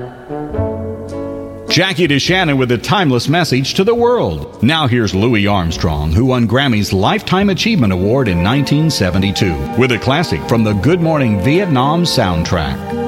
Jackie DeShannon with a timeless message to the world. Now here's Louis Armstrong, who won Grammy's Lifetime Achievement Award in 1972 with a classic from the Good Morning Vietnam soundtrack.